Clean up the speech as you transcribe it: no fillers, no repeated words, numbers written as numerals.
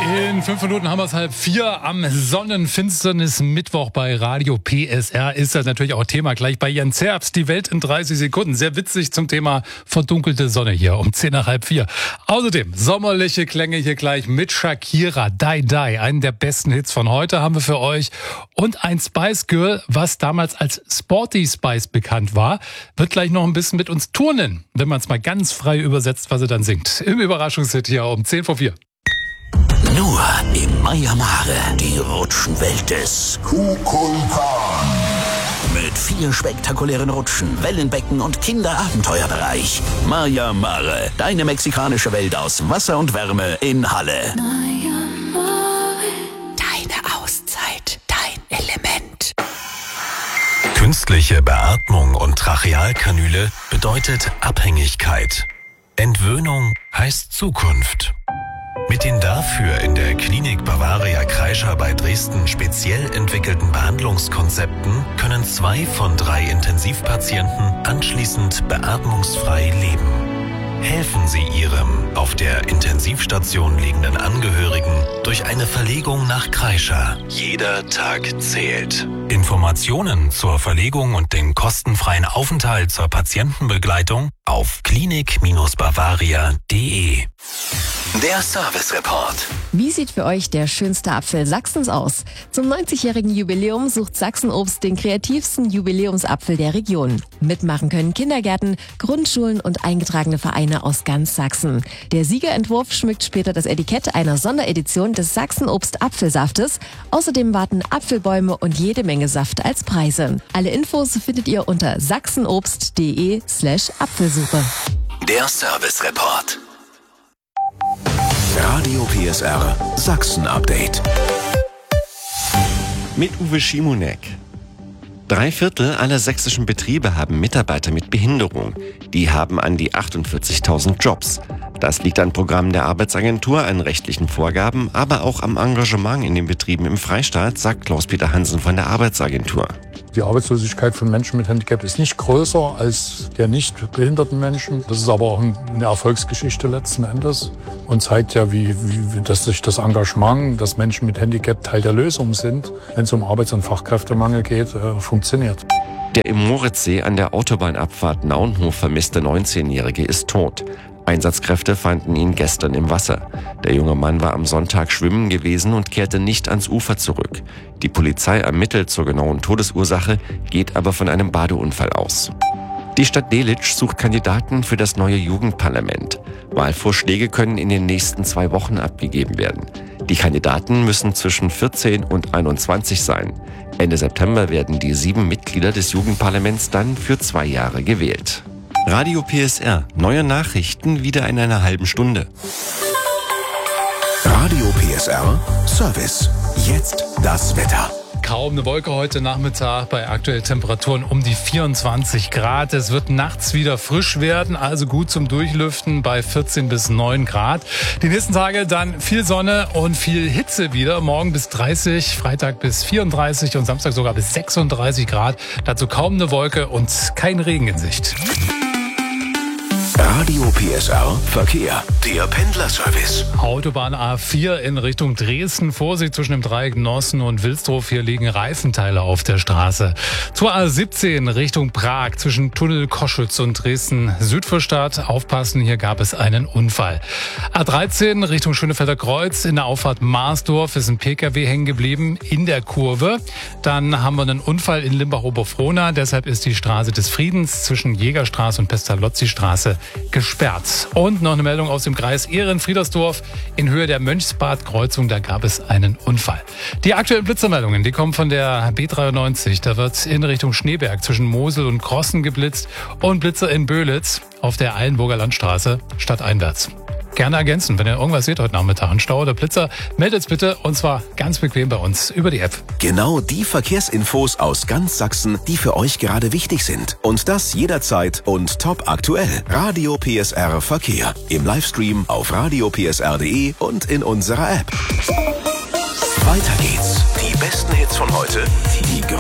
In 5 Minuten haben wir es 3:30 am Sonnenfinsternis Mittwoch bei Radio PSR. Ist das natürlich auch Thema gleich bei Jens Herbst. Die Welt in 30 Sekunden. Sehr witzig zum Thema verdunkelte Sonne hier um 3:10. Außerdem sommerliche Klänge hier gleich mit Shakira. Die Die. Einen der besten Hits von heute haben wir für euch. Und ein Spice Girl, was damals als Sporty Spice bekannt war, wird gleich noch ein bisschen mit uns turnen, wenn man es mal ganz frei übersetzt, was sie dann singt. Im Überraschungshit hier um 3:10. Nur im Maya Mare, die Rutschenwelt des Kukulkan. Mit 4 spektakulären Rutschen, Wellenbecken und Kinderabenteuerbereich. Maya Mare, deine mexikanische Welt aus Wasser und Wärme in Halle. Maya Mare. Deine Auszeit, dein Element. Künstliche Beatmung und Trachealkanüle bedeutet Abhängigkeit. Entwöhnung heißt Zukunft. Mit den dafür in der Klinik Bavaria Kreischer bei Dresden speziell entwickelten Behandlungskonzepten können 2 von 3 Intensivpatienten anschließend beatmungsfrei leben. Helfen Sie Ihrem auf der Intensivstation liegenden Angehörigen durch eine Verlegung nach Kreischer. Jeder Tag zählt. Informationen zur Verlegung und den kostenfreien Aufenthalt zur Patientenbegleitung auf klinik-bavaria.de. Der Service Report. Wie sieht für euch der schönste Apfel Sachsens aus? Zum 90-jährigen Jubiläum sucht Sachsen-Obst den kreativsten Jubiläumsapfel der Region. Mitmachen können Kindergärten, Grundschulen und eingetragene Vereine aus ganz Sachsen. Der Siegerentwurf schmückt später das Etikett einer Sonderedition des Sachsen-Obst-Apfelsaftes. Außerdem warten Apfelbäume und jede Menge Saft als Preise. Alle Infos findet ihr unter sachsenobst.de/Apfelsuche. Der Service Report. Radio PSR Sachsen Update. Mit Uwe Schimonek. 3/4 aller sächsischen Betriebe haben Mitarbeiter mit Behinderung. Die haben an die 48.000 Jobs. Das liegt an Programmen der Arbeitsagentur, an rechtlichen Vorgaben, aber auch am Engagement in den Betrieben im Freistaat, sagt Klaus-Peter Hansen von der Arbeitsagentur. Die Arbeitslosigkeit von Menschen mit Handicap ist nicht größer als der nicht behinderten Menschen. Das ist aber auch eine Erfolgsgeschichte letzten Endes und zeigt ja, dass sich das Engagement, dass Menschen mit Handicap Teil der Lösung sind, wenn es um Arbeits- und Fachkräftemangel geht, funktioniert. Der im Moritzsee an der Autobahnabfahrt Naunhof vermisste 19-Jährige ist tot. Einsatzkräfte fanden ihn gestern im Wasser. Der junge Mann war am Sonntag schwimmen gewesen und kehrte nicht ans Ufer zurück. Die Polizei ermittelt zur genauen Todesursache, geht aber von einem Badeunfall aus. Die Stadt Delitzsch sucht Kandidaten für das neue Jugendparlament. Wahlvorschläge können in den nächsten 2 Wochen abgegeben werden. Die Kandidaten müssen zwischen 14 und 21 sein. Ende September werden die 7 Mitglieder des Jugendparlaments dann für 2 Jahre gewählt. Radio PSR. Neue Nachrichten wieder in einer halben Stunde. Radio PSR Service. Jetzt das Wetter. Kaum eine Wolke heute Nachmittag bei aktuellen Temperaturen um die 24 Grad. Es wird nachts wieder frisch werden, also gut zum Durchlüften bei 14 bis 9 Grad. Die nächsten Tage dann viel Sonne und viel Hitze wieder. Morgen bis 30, Freitag bis 34 und Samstag sogar bis 36 Grad. Dazu kaum eine Wolke und kein Regen in Sicht. Radio PSR Verkehr. Der Pendlerservice. Autobahn A4 in Richtung Dresden. Vorsicht zwischen dem Dreieck Nossen und Wilsdorf. Hier liegen Reifenteile auf der Straße. Zur A17 Richtung Prag zwischen Tunnel Koschütz und Dresden Südvorstadt. Aufpassen, hier gab es einen Unfall. A13 Richtung Schönefelder Kreuz. In der Auffahrt Marsdorf ist ein PKW hängen geblieben in der Kurve. Dann haben wir einen Unfall in Limbach-Oberfrohna. Deshalb ist die Straße des Friedens zwischen Jägerstraße und Pestalozzi-Straße gesperrt. Und noch eine Meldung aus dem Kreis Ehren-Friedersdorf. In Höhe der Mönchsbad-Kreuzung, da gab es einen Unfall. Die aktuellen Blitzermeldungen, die kommen von der B93. Da wird in Richtung Schneeberg zwischen Mosel und Krossen geblitzt und Blitzer in Böhlitz auf der Eilenburger Landstraße stadteinwärts. Gerne ergänzen, wenn ihr irgendwas seht heute Nachmittag, einen Stau oder Blitzer, meldet's bitte und zwar ganz bequem bei uns über die App. Genau die Verkehrsinfos aus ganz Sachsen, die für euch gerade wichtig sind. Und das jederzeit und top aktuell. Radio PSR Verkehr. Im Livestream auf radiopsr.de und in unserer App. Weiter geht's. Die besten Hits von heute, die